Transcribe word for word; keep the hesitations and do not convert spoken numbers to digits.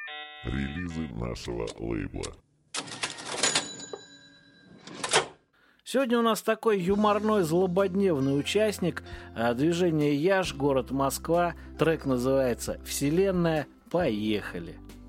Релизы нашего лейбла. Сегодня у нас такой юморной, злободневный участник движения Яш, город Москва. Трек называется «Вселенная». Поехали!